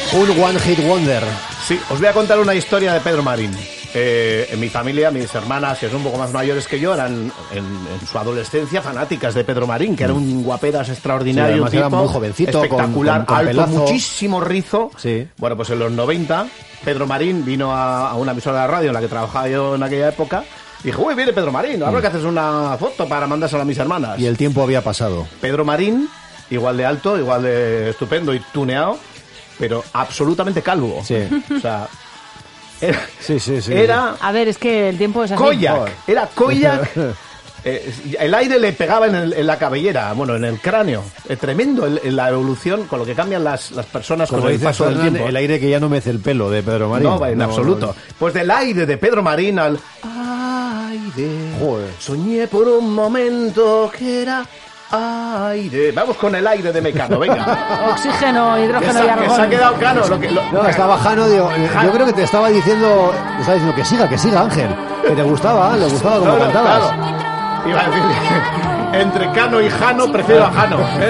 Un one hit wonder. Sí, os voy a contar una historia de Pedro Marín. En mi familia, mis hermanas, que son un poco más mayores que yo, eran en su adolescencia fanáticas de Pedro Marín, que era un guaperas extraordinario, sí, era muy jovencito, espectacular, con alto, pelazo. muchísimo rizo. Sí. Bueno, pues en los 90, Pedro Marín vino a una emisora de radio en la que trabajaba yo en aquella época. Y dije, uy, viene Pedro Marín, ahora que haces una foto para mandársela a mis hermanas. Y el tiempo había pasado. Pedro Marín, igual de alto, igual de estupendo y tuneado, pero absolutamente calvo. Sí. O sea, era, Sí. era A ver, es que el tiempo es así. Koyak, era Koyak. El aire le pegaba en la cabellera, bueno, en el cráneo. Tremendo la evolución con lo que cambian las personas Como con el dices, paso del Fernan, tiempo. el aire que ya no mece el pelo de Pedro Marín. No, en absoluto. Pues del aire de Pedro Marín al aire. Joder. Soñé por un momento que era aire. Vamos con el aire de Mecano, venga. Oxígeno, hidrógeno y Que se ha argón. quedado Cano. No, estaba Jano, digo, yo creo que te estaba diciendo que siga, Ángel. Que le gustaba como cantabas. Claro. Iba a decir, entre Cano y Jano, prefiero a Jano.